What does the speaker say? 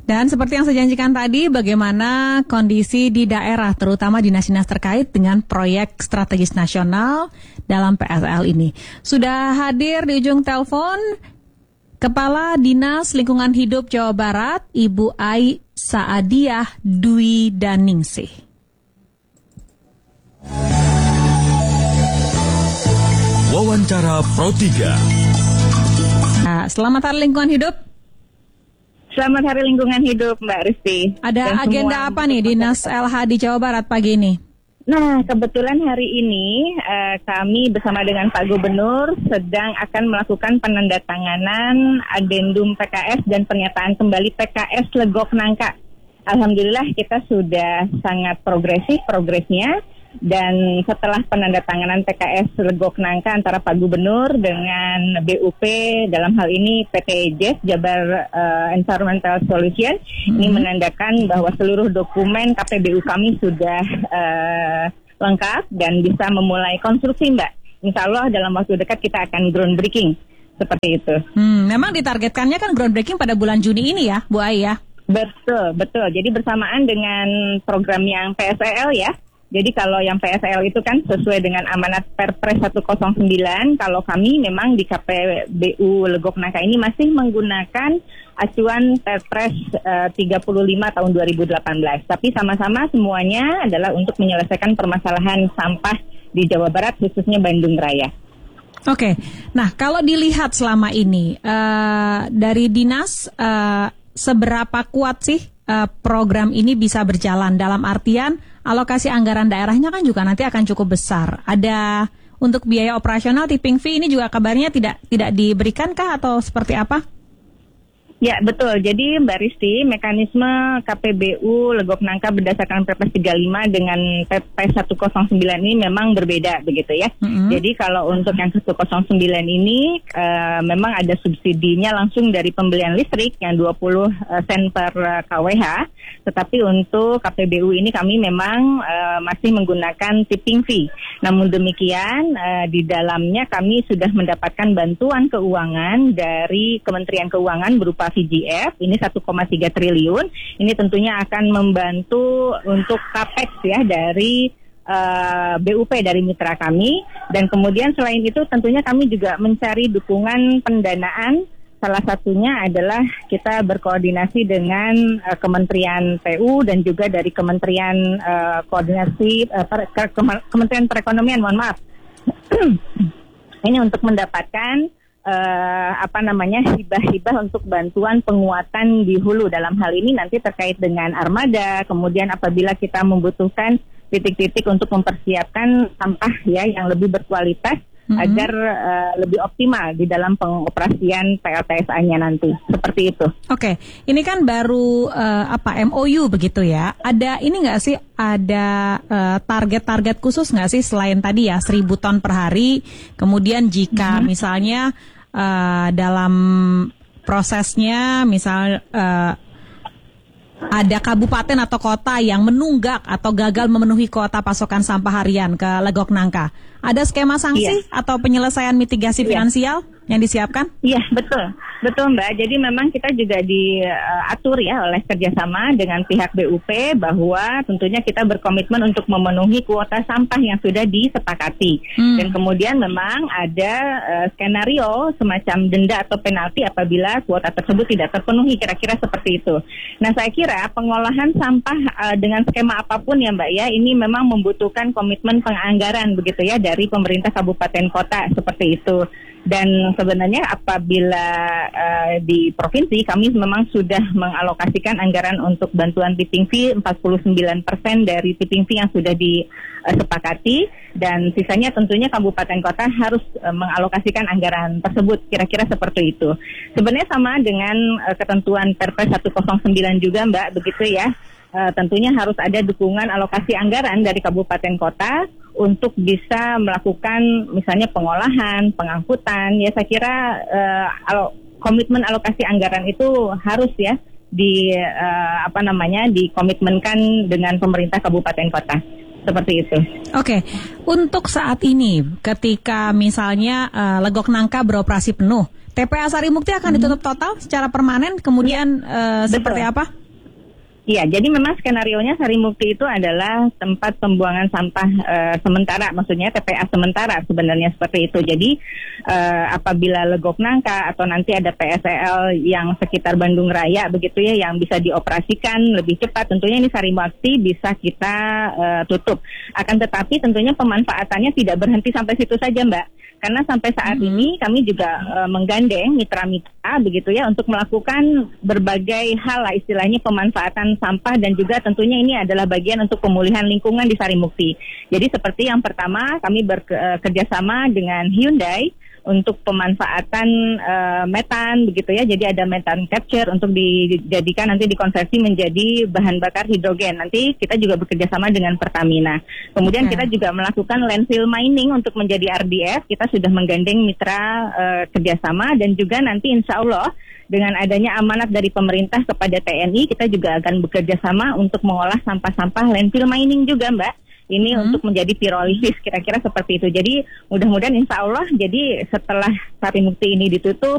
Dan seperti yang saya janjikan tadi, bagaimana kondisi di daerah, terutama dinas-dinas terkait dengan proyek strategis nasional dalam PSL ini. Sudah hadir di ujung telepon Kepala Dinas Lingkungan Hidup Jawa Barat, Ibu Ai Saadiah Dwi Daningsih. Wawancara Pro 3. Nah, selamat Hari Lingkungan Hidup. Selamat Hari Lingkungan Hidup, Mbak Risti. Ada agenda apa nih Dinas LH di Jawa Barat pagi ini? Nah, kebetulan hari ini kami bersama dengan Pak Gubernur sedang akan melakukan penandatanganan adendum PKS dan pernyataan kembali PKS Legok Nangka. Alhamdulillah kita sudah sangat progresnya. Dan setelah penandatanganan PKS Legok Nangka antara Pak Gubernur dengan BUP dalam hal ini PT JES Jabar Environmental Solution, ini menandakan bahwa seluruh dokumen KPBU kami sudah lengkap dan bisa memulai konstruksi, Mbak. Insya Allah dalam waktu dekat kita akan groundbreaking seperti itu. Memang ditargetkannya kan groundbreaking pada bulan Juni ini ya, Bu Ai ya? Betul. Jadi bersamaan dengan program yang PSL ya. Jadi kalau yang PSL itu kan sesuai dengan amanat Perpres 109, kalau kami memang di KPBU Legok Nangka ini masih menggunakan acuan Perpres 35 tahun 2018. Tapi sama-sama semuanya adalah untuk menyelesaikan permasalahan sampah di Jawa Barat, khususnya Bandung Raya. Oke, nah kalau dilihat selama ini dari dinas, seberapa kuat sih program ini bisa berjalan, dalam artian alokasi anggaran daerahnya kan juga nanti akan cukup besar. Ada untuk biaya operasional tipping fee ini juga kabarnya tidak diberikan-kah atau seperti apa? Ya, betul. Jadi Mbak Risti, mekanisme KPBU Legok Nangka berdasarkan Perpres 35 dengan Perpres 109 ini memang berbeda begitu ya. Jadi kalau untuk yang 109 ini memang ada subsidinya langsung dari pembelian listrik yang 20 sen per kWh. Tetapi untuk KPBU ini kami memang masih menggunakan tipping fee. Namun demikian di dalamnya kami sudah mendapatkan bantuan keuangan dari Kementerian Keuangan berupa VGF, ini 1,3 triliun. Ini tentunya akan membantu untuk capex ya dari BUP dari mitra kami. Dan kemudian selain itu tentunya kami juga mencari dukungan pendanaan. Salah satunya adalah kita berkoordinasi dengan Kementerian PU dan juga dari Kementerian Kementerian Perekonomian, mohon maaf. Ini untuk mendapatkan hibah-hibah untuk bantuan penguatan di hulu. Dalam hal ini nanti terkait dengan armada, kemudian apabila kita membutuhkan titik-titik untuk mempersiapkan sampah ya yang lebih berkualitas agar lebih optimal di dalam pengoperasian PLTSA-nya nanti. Seperti itu. Oke, ini kan baru MOU begitu ya. Ada ini nggak sih, ada target-target khusus nggak sih selain tadi ya 1.000 ton per hari. Kemudian jika misalnya dalam prosesnya misal ada kabupaten atau kota yang menunggak atau gagal memenuhi kuota pasokan sampah harian ke Legok Nangka, ada skema sanksi atau penyelesaian mitigasi finansial yang disiapkan? Iya, betul Mbak. Jadi memang kita juga diatur ya oleh kerjasama dengan pihak BUP bahwa tentunya kita berkomitmen untuk memenuhi kuota sampah yang sudah disepakati. Dan kemudian memang ada skenario semacam denda atau penalti apabila kuota tersebut tidak terpenuhi, kira-kira seperti itu. Nah, saya kira pengolahan sampah dengan skema apapun ya Mbak ya, ini memang membutuhkan komitmen penganggaran begitu ya dari pemerintah kabupaten kota seperti itu. Dan sebenarnya apabila di provinsi kami memang sudah mengalokasikan anggaran untuk bantuan tipping fee 49% dari tipping fee yang sudah disepakati, dan sisanya tentunya kabupaten kota harus mengalokasikan anggaran tersebut, kira-kira seperti itu. Sebenarnya sama dengan ketentuan Perpres 109 juga Mbak, begitu ya. Tentunya harus ada dukungan alokasi anggaran dari kabupaten kota untuk bisa melakukan misalnya pengolahan, pengangkutan. Ya saya kira komitmen alokasi anggaran itu harus ya dikomitmenkan dengan pemerintah kabupaten kota. Seperti itu. Oke, untuk saat ini ketika misalnya Legok Nangka beroperasi penuh, TPA Sarimukti akan ditutup total secara permanen, kemudian seperti apa? Iya, jadi memang skenarionya Sarimukti itu adalah tempat pembuangan sampah sementara, maksudnya TPA sementara sebenarnya seperti itu. Jadi apabila Legok Nangka atau nanti ada PSEL yang sekitar Bandung Raya begitu ya, yang bisa dioperasikan lebih cepat, tentunya ini Sarimukti bisa kita tutup. Akan tetapi tentunya pemanfaatannya tidak berhenti sampai situ saja, Mbak. Karena sampai saat ini kami juga menggandeng mitra-mitra begitu ya untuk melakukan berbagai hal lah istilahnya pemanfaatan sampah dan juga tentunya ini adalah bagian untuk pemulihan lingkungan di Sarimukti. Jadi seperti yang pertama kami bekerjasama dengan Hyundai untuk pemanfaatan metan begitu ya. Jadi ada metan capture untuk dijadikan nanti dikonversi menjadi bahan bakar hidrogen. Nanti kita juga bekerja sama dengan Pertamina. Kemudian kita juga melakukan landfill mining untuk menjadi RDF. Kita sudah menggandeng mitra kerjasama dan juga nanti insya Allah dengan adanya amanat dari pemerintah kepada TNI kita juga akan bekerja sama untuk mengolah sampah-sampah landfill mining juga, Mbak. Ini untuk menjadi pirolisis, kira-kira seperti itu. Jadi mudah-mudahan insya Allah, jadi setelah Sarimukti ini ditutup,